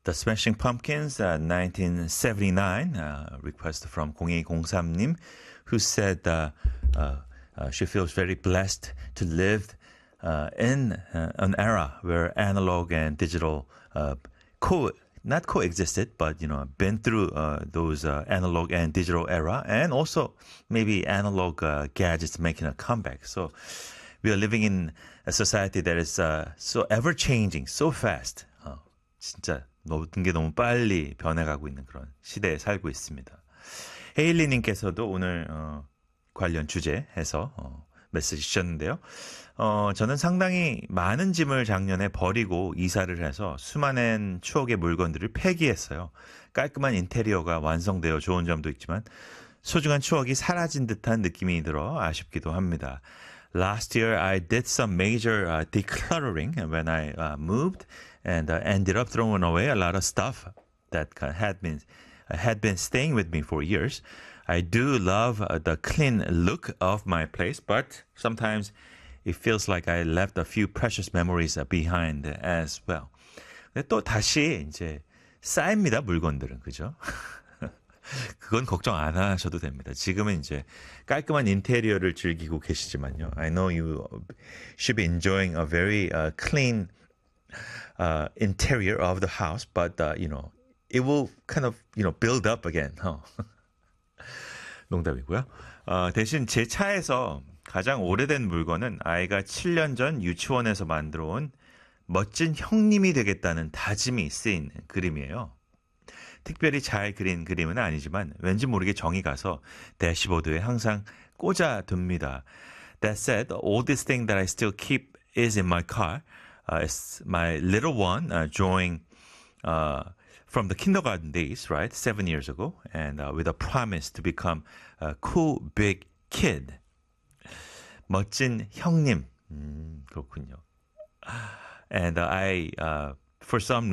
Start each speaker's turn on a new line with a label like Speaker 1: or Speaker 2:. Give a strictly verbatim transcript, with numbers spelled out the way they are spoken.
Speaker 1: The Smashing Pumpkins, uh, nineteen seventy-nine, uh, request from 공이공삼님, who said uh, uh, uh, she feels very blessed to live uh, in uh, an era where analog and digital uh, co not coexisted, but you know, been through uh, those uh, analog and digital era, and also maybe analog uh, gadgets making a comeback. So we are living in a society that is uh, so ever changing, so fast. 어, 진짜 모든 게 너무 빨리 변해가고 있는 그런 시대에 살고 있습니다. 헤일리님께서도 오늘 어, 관련 주제해서 어, 메시지 주셨는데요. 어, 저는 상당히 많은 짐을 작년에 버리고 이사를 해서 수많은 추억의 물건들을 폐기했어요. 깔끔한 인테리어가 완성되어 좋은 점도 있지만 소중한 추억이 사라진 듯한 느낌이 들어 아쉽기도 합니다. Last year, I did some major uh, decluttering when I uh, moved and uh, ended up throwing away a lot of stuff that had been had been staying with me for years. I do love uh, the clean look of my place, but sometimes it feels like I left a few precious memories behind as well. 근데 또 다시 이제 쌓입니다, 물건들은. 그죠? 그건 걱정 안 하셔도 됩니다. 지금은 이제 깔끔한 인테리어를 즐기고 계시지만요. I know you should be enjoying a very uh, clean uh, interior of the house, but uh, you know, it will kind of, you know, build up again. 어. 농담이고요. 어, 대신 제 차에서 가장 오래된 물건은 아이가 칠 년 전 유치원에서 만들어 온 멋진 형님이 되겠다는 다짐이 쓰인 그림이에요. 특별히 잘 그린 그림은 아니지만 왠지 모르게 정이 가서 대시보드에 항상 꽂아둡니다. That said, the oldest thing that I still keep is in my car. Uh, it's my little one uh, drawing uh, from the kindergarten days, right? Seven years ago. And uh, with a promise to become a cool big kid. 멋진 형님. 음, 그렇군요. And uh, I, uh, for some